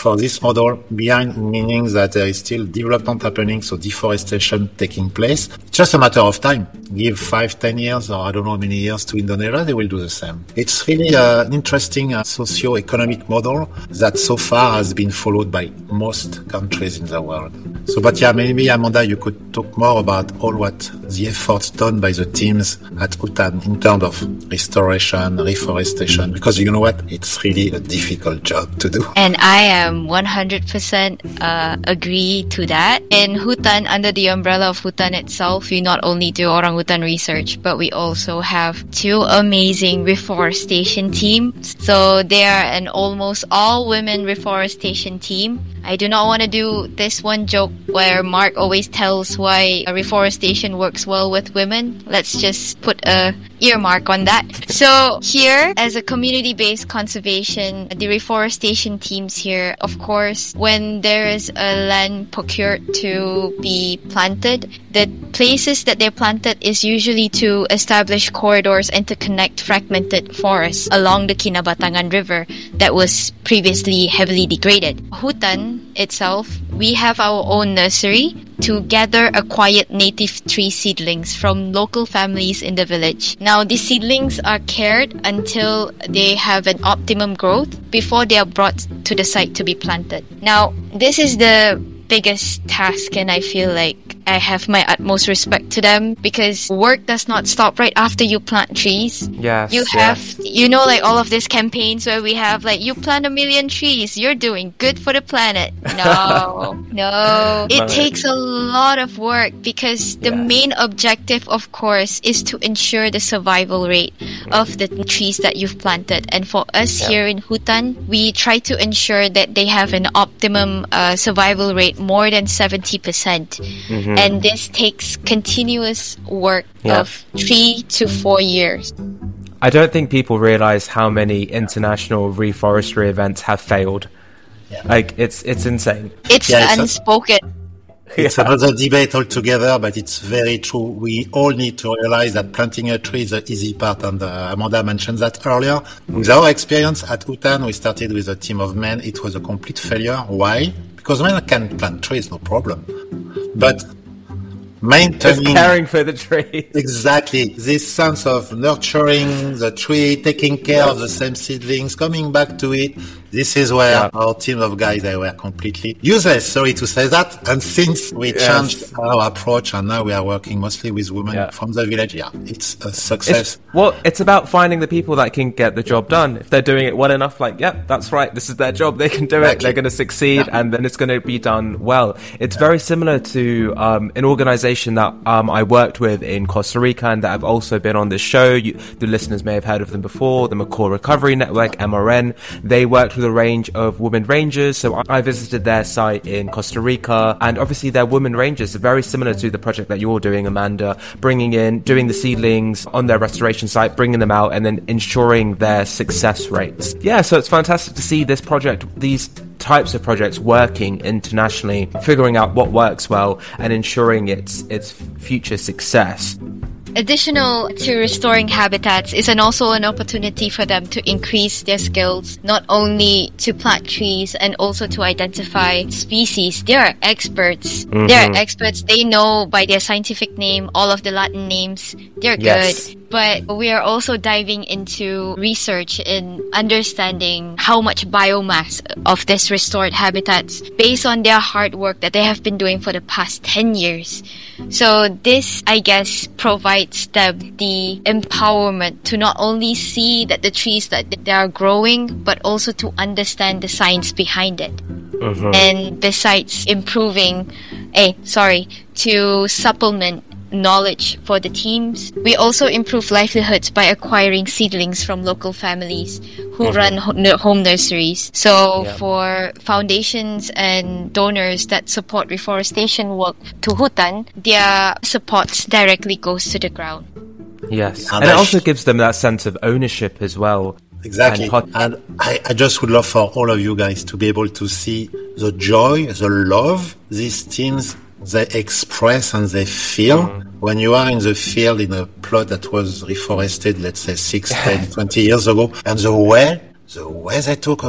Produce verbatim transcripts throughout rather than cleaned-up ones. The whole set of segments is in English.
for this model behind, meaning that there is still development happening, so deforestation taking place. It's just a matter of time. Give five, ten years, or I don't know how many years to Indonesia, they will do the same. It's really uh, an interesting uh, socio-economic model that so far has been followed by most countries in the world. So, but yeah, maybe Amanda, you could talk more about all what the efforts done by the teams at Hutan in terms of restoration, reforestation, because you know what? It's really a difficult job to do. And I am one hundred percent uh, agree to that. In Hutan, under the umbrella of Hutan itself, we not only do orangutan research, but we also have two amazing reforestation teams. So they are an almost all women reforestation team. I do not want to do this one joke where Mark always tells why reforestation works well with women. Let's just put a earmark on that. So here, as a community-based conservation, the reforestation teams here, of course, when there is a land procured to be planted, the places that they're planted is usually to establish corridors and to connect fragmented forests along the Kinabatangan River that was previously heavily degraded. Hutan itself, we have our own nursery to gather acquired native tree seedlings from local families in the village. Now, these seedlings are cared until they have an optimum growth before they are brought to the site to be planted. Now, this is the biggest task, and I feel like I have my utmost respect to them because work does not stop right after you plant trees. Yes, you have, yes. you know, like all of these campaigns where we have like, you plant a million trees, you're doing good for the planet. No, no. It Right. takes a lot of work because the Yes. main objective, of course, is to ensure the survival rate of the trees that you've planted. And for us Yeah. here in Hutan, we try to ensure that they have an optimum uh, survival rate more than seventy percent. Mhm. And this takes continuous work Yeah. of three to four years. I don't think people realize how many international reforestry events have failed. Yeah. Like, it's it's insane. It's Yeah, it's a- unspoken. It's Yeah. another debate altogether, but it's very true. We all need to realize that planting a tree is the easy part, and uh, Amanda mentioned that earlier. With our experience at Hutan, we started with a team of men. It was a complete failure. Why? Because men can plant trees, no problem. But Just maintaining... caring for the tree. Exactly. This sense of nurturing the tree, taking care of the same seedlings, coming back to it. This is where Yeah. our team of guys, they were completely useless. Sorry to say that. And since we Yes. changed our approach and now we are working mostly with women Yeah. from the village, yeah, it's a success. It's, well, it's about finding the people that can get the job done. If they're doing it well enough, like, yep, that's right, this is their job, they can do it, Exactly. they're going to succeed, Yeah. and then it's going to be done well. It's very similar to um, an organization that um, I worked with in Costa Rica and that have also been on this show. You, the listeners may have heard of them before, the Macaw Recovery Network, M R N. They worked with a range of women rangers, so I visited their site in Costa Rica, and obviously their women rangers are very similar to the project that you're doing, Amanda, bringing in, doing the seedlings on their restoration site, bringing them out, and then ensuring their success rates. Yeah, so it's fantastic to see this project, these types of projects working internationally, figuring out what works well and ensuring its its future success. Additional to restoring habitats is an also an opportunity for them to increase their skills, not only to plant trees and also to identify species. They are experts. Mm-hmm. They are experts. They know by their scientific name all of the Latin names. They're Yes. good. But we are also diving into research in understanding how much biomass of this restored habitats based on their hard work that they have been doing for the past ten years. So this, I guess, provides them the empowerment to not only see that the trees that they are growing, but also to understand the science behind it. Mhm. And besides improving, eh, sorry, to supplement knowledge for the teams, we also improve livelihoods by acquiring seedlings from local families who Mhm. run ho- home nurseries. So Yeah. for foundations and donors that support reforestation work to Hutan, their supports directly goes to the ground. Yes, And and it I also sh- gives them that sense of ownership as well. Exactly. And hot- And I, I just would love for all of you guys to be able to see the joy, the love these teams, they express and they feel Mm. when you are in the field in a plot that was reforested, let's say six, ten, twenty years ago. And the way, the way they talk about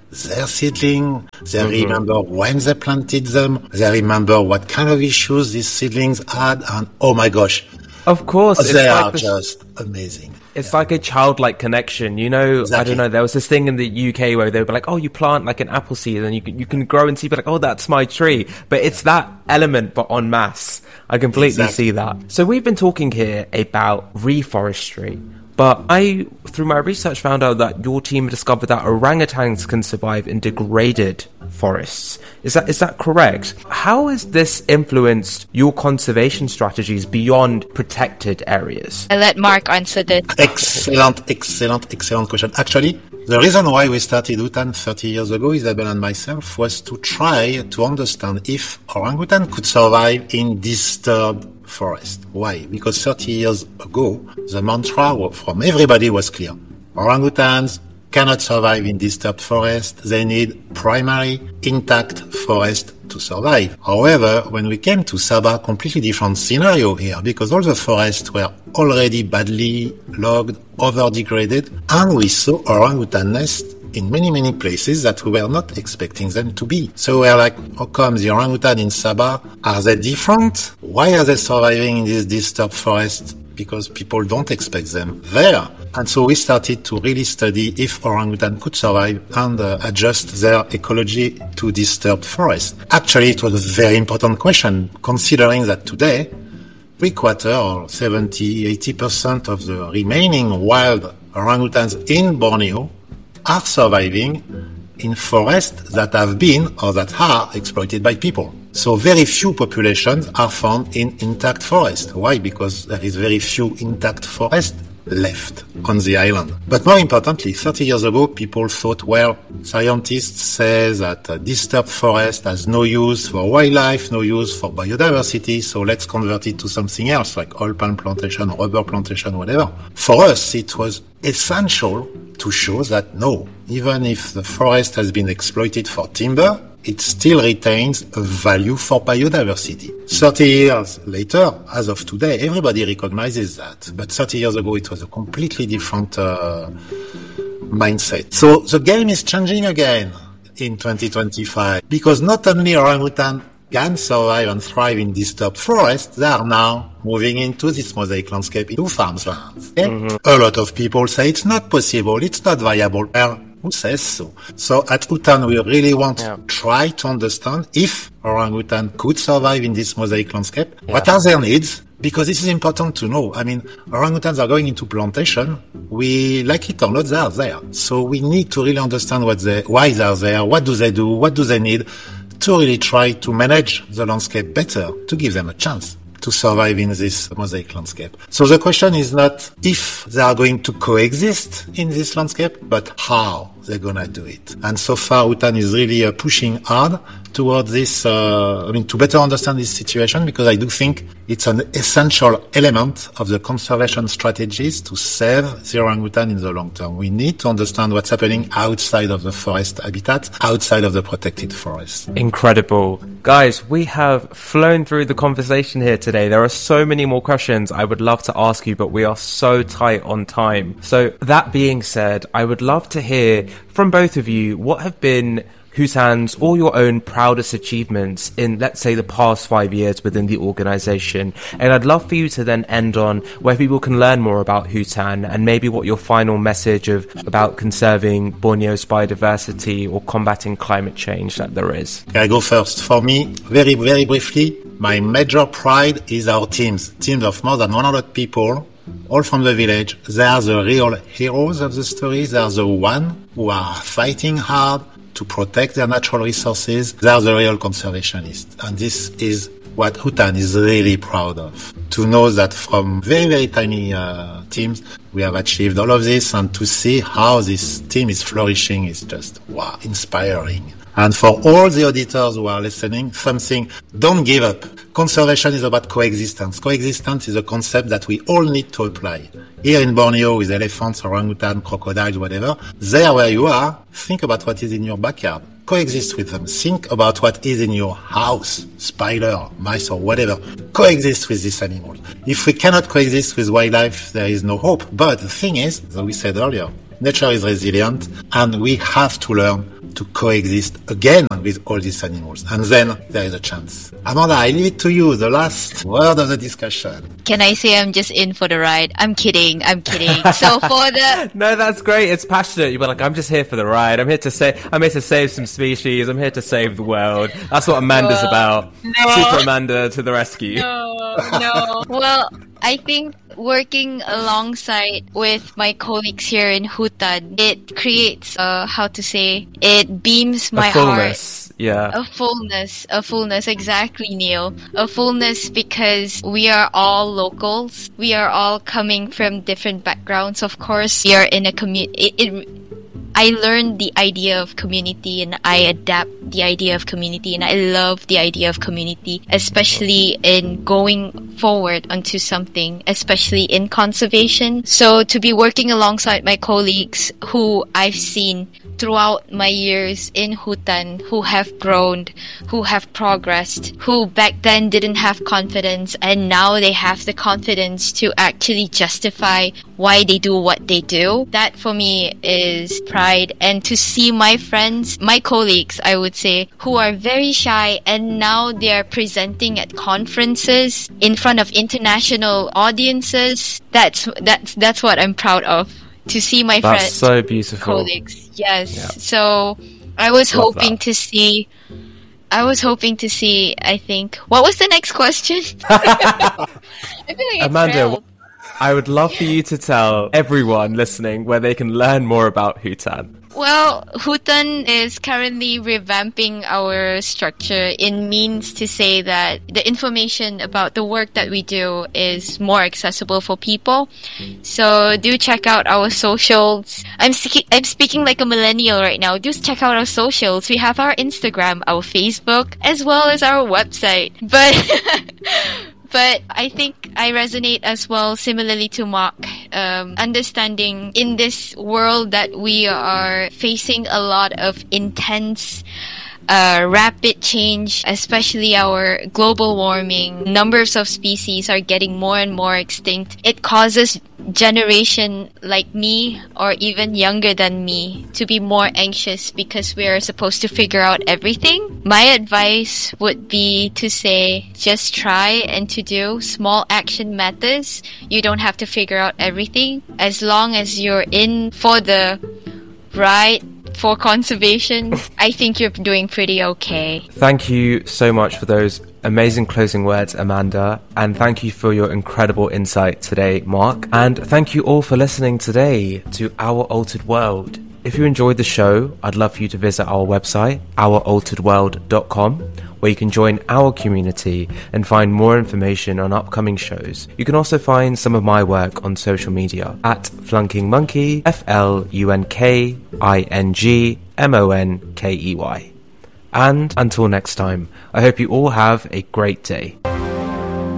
their seedling. They mm-hmm. remember when they planted them. They remember what kind of issues these seedlings had. And oh my gosh. Of course. They it's are like this, just amazing. It's yeah. like a childlike connection. You know, exactly. I don't know, there was this thing in the U K where they would be like, oh, you plant like an apple seed and you can, you can grow and see, but like, oh, that's my tree. But it's that element, but en masse. I completely exactly. see that. So we've been talking here about reforestry. But I, through my research, found out that your team discovered that orangutans can survive in degraded forests. Is that is that correct? How has this influenced your conservation strategies beyond protected areas? I let Mark answer this. Excellent, excellent, excellent question. Actually, the reason why we started Hutan thirty years ago, Isabel and myself, was to try to understand if orangutan could survive in disturbed forest. Why? Because thirty years ago, the mantra from everybody was clear. Orangutans cannot survive in disturbed forest. They need primary, intact forest to survive. However, when we came to Sabah, completely different scenario here, because all the forests were already badly logged, over-degraded, and we saw orangutan nests in many, many places that we were not expecting them to be. So we're like, how come the orangutan in Sabah, are they different? Why are they surviving in this disturbed forest? Because people don't expect them there. And so we started to really study if orangutan could survive and uh, adjust their ecology to disturbed forest. Actually, it was a very important question, considering that today, three quarter or seventy, eighty percent of the remaining wild orangutans in Borneo are surviving in forests that have been or that are exploited by people. So very few populations are found in intact forest. Why? Because there is very few intact forest left on the island. But more importantly, thirty years ago, people thought, well, scientists say that a disturbed forest has no use for wildlife, no use for biodiversity, so let's convert it to something else, like oil palm plantation, rubber plantation, whatever. For us, it was essential to show that no, even if the forest has been exploited for timber, it still retains a value for biodiversity. thirty years later, as of today, everybody recognizes that. But thirty years ago, it was a completely different uh, mindset. So the game is changing again in twenty twenty-five, because not only orangutan can survive and thrive in disturbed forests, they are now moving into this mosaic landscape, into farmlands. Okay? Mm-hmm. A lot of people say it's not possible, it's not viable. Well, who says so? So at Hutan, we really want yeah. to try to understand if orangutan could survive in this mosaic landscape. Yeah. What are their needs? Because this is important to know. I mean, orangutans are going into plantation. We like it or not, they are there. So we need to really understand what they, why they are there, what do they do, what do they need, to really try to manage the landscape better, to give them a chance to survive in this mosaic landscape. So the question is not if they are going to coexist in this landscape, but how they're gonna do it. And so far, Hutan is really uh, pushing hard towards this, uh, I mean, to better understand this situation, because I do think it's an essential element of the conservation strategies to save the orangutan in the long term. We need to understand what's happening outside of the forest habitat, outside of the protected forest. Incredible. Guys, we have flown through the conversation here today. There are so many more questions I would love to ask you, but we are so tight on time. So that being said, I would love to hear from both of you what have been Hutan's or your own proudest achievements in, let's say, the past five years within the organization. And I'd love for you to then end on where people can learn more about Hutan and maybe what your final message of about conserving Borneo's biodiversity or combating climate change that there is. I go first. For me, very, very briefly, my major pride is our teams. Teams of more than one hundred people, all from the village. They are the real heroes of the story. They are the ones who are fighting hard to protect their natural resources. They are the real conservationists. And this is what Hutan is really proud of. To know that from very, very tiny uh, teams, we have achieved all of this, and to see how this team is flourishing is just, wow, inspiring. And for all the auditors who are listening, something, don't give up. Conservation is about coexistence. Coexistence is a concept that we all need to apply. Here in Borneo with elephants, orangutan, crocodiles, whatever, there where you are, think about what is in your backyard. Coexist with them. Think about what is in your house, spider, mice or whatever. Coexist with these animals. If we cannot coexist with wildlife, there is no hope. But the thing is, as we said earlier, nature is resilient, and we have to learn to coexist again with all these animals. And then there is a chance. Amanda, I leave it to you, the last word of the discussion. Can I say I'm just in for the ride? I'm kidding. I'm kidding. So for the... No, that's great. It's passionate. You were like, I'm just here for the ride. I'm here to say, I'm here to save some species. I'm here to save the world. That's what Amanda's no, about. No. Super Amanda to the rescue. No, no. Well, I think working alongside with my colleagues here in Hutan, it creates, uh, how to say, it beams my a fullness. heart. Yeah. A fullness, a fullness, exactly, Neil. A fullness because we are all locals. We are all coming from different backgrounds. Of course, we are in a community. It, it, I learned the idea of community and I adapt the idea of community, and I love the idea of community, especially in going forward onto something, especially in conservation. So to be working alongside my colleagues who I've seen throughout my years in Hutan, who have grown, who have progressed, who back then didn't have confidence and now they have the confidence to actually justify why they do what they do. That for me is pride. And to see my friends, my colleagues, I would say, who are very shy and now they are presenting at conferences in front of international audiences, that's that's that's what I'm proud of. To see my That's friends, so beautiful. colleagues, yes. Yeah. So I was Love hoping that. to see. I was hoping to see. I think. What was the next question? I feel like I Amanda, trailed. I would love for you to tell everyone listening where they can learn more about Hutan. Well, Hutan is currently revamping our structure in means to say that the information about the work that we do is more accessible for people. So do check out our socials. I'm, se- I'm speaking like a millennial right now. Do check out our socials. We have our Instagram, our Facebook, as well as our website. But... But I think I resonate as well, similarly to Mark, um, understanding in this world that we are facing a lot of intense, uh, rapid change, especially our global warming. Numbers of species are getting more and more extinct. It causes generation like me or even younger than me to be more anxious because we are supposed to figure out everything. My advice would be to say just try and to do. Small action matters. You don't have to figure out everything. As long as you're in for the ride for conservation, I think you're doing pretty okay. Thank you so much for those amazing closing words, Amanda, and thank you for your incredible insight today, Mark. And thank you all for listening today to Our Altered World. If you enjoyed the show, I'd love for you to visit our website, our altered world dot com, where you can join our community and find more information on upcoming shows. You can also find some of my work on social media at Flunking Monkey, F L U N K I N G M O N K E Y. And until next time, I hope you all have a great day.